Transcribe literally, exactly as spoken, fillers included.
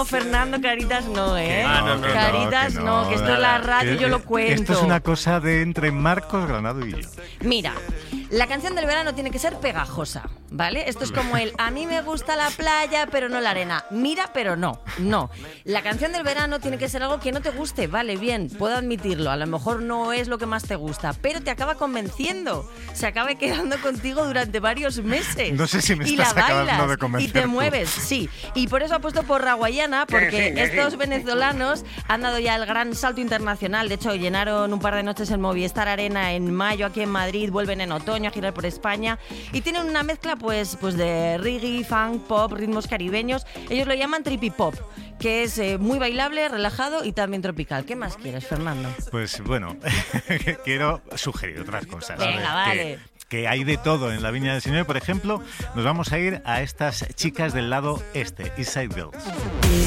Fernando, caritas no, ¿eh? Ah, no, no, no, caritas que no, no, que esto es la radio, yo lo cuento. Esto es una cosa de entre Marcos Granado y yo. Mira, la canción del verano tiene que ser pegajosa, ¿vale? Esto es como el a mí me gusta la playa, pero no la arena. Mira, pero no, no. La canción del verano tiene que ser algo que no te guste, vale, bien, puedo admitirlo. A lo mejor no es lo que más te gusta, pero te acaba convenciendo. Se acaba quedando contigo durante varios meses. No sé si me y estás la acabando bailas de convencer y te tú. mueves, sí. Y por eso ha puesto por Raguayana, porque Que sí, que estos sí. venezolanos han dado ya el gran salto internacional. De hecho, llenaron un par de noches en Movistar Arena en mayo aquí en Madrid, vuelven en otoño a girar por España y tienen una mezcla pues, pues de reggae, funk, pop, ritmos caribeños. Ellos lo llaman trippy pop, que es eh, muy bailable, relajado y también tropical. ¿Qué más quieres, Fernando? Pues bueno, quiero sugerir otras cosas. Venga, Que- vale. Que hay de todo en la Viña del Señor. Por ejemplo, nos vamos a ir a estas chicas del lado este, East Side Girls.